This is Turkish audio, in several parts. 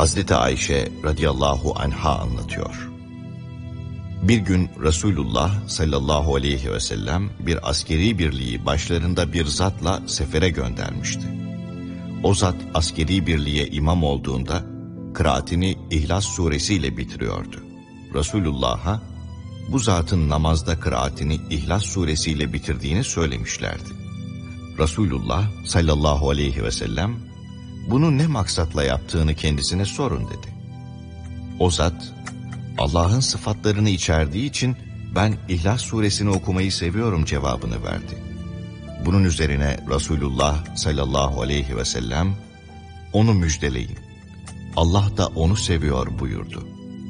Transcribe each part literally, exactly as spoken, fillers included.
Hazreti Ayşe radıyallahu anha anlatıyor. Bir gün Resulullah sallallahu aleyhi ve sellem bir askeri birliği başlarında bir zatla sefere göndermişti. O zat askeri birliğe imam olduğunda kıraatini İhlas suresiyle bitiriyordu. Resulullah'a bu zatın namazda kıraatini İhlas suresiyle bitirdiğini söylemişlerdi. Resulullah sallallahu aleyhi ve sellem bunu ne maksatla yaptığını kendisine sorun dedi. O zat, Allah'ın sıfatlarını içerdiği için ben İhlas suresini okumayı seviyorum cevabını verdi. Bunun üzerine Resulullah sallallahu aleyhi ve sellem onu müjdeleyin. Allah da onu seviyor buyurdu.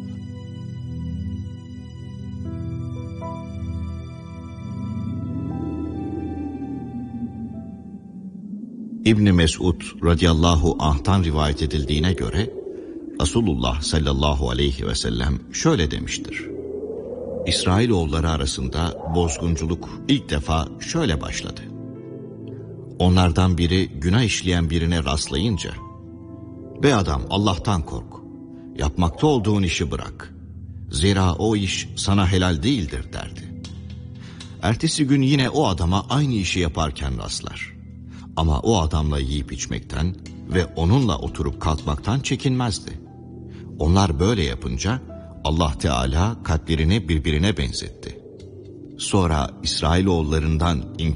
İbn Mesud radıyallahu anh'tan rivayet edildiğine göre Resulullah sallallahu aleyhi ve sellem şöyle demiştir. İsrailoğulları arasında bozgunculuk ilk defa şöyle başladı. Onlardan biri günah işleyen birine rastlayınca, "Be adam, Allah'tan kork. Yapmakta olduğun işi bırak. Zira o iş sana helal değildir," derdi. Ertesi gün yine o adama aynı işi yaparken rastlar. Ama o adamla yiyip içmekten ve onunla oturup kalkmaktan çekinmezdi. Onlar böyle yapınca Allah Teala kalplerini birbirine benzetti. Sonra İsrailoğullarından